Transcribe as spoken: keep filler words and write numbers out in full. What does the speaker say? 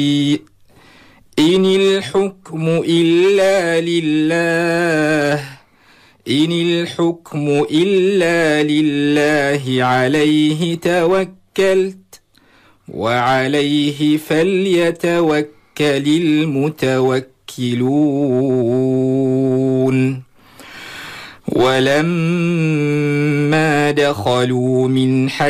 إن الحكم إلا لله إن الحكم إلا لله عليه توكلت وعليه فليتوكل المتوكلون ولما دخلوا من حيث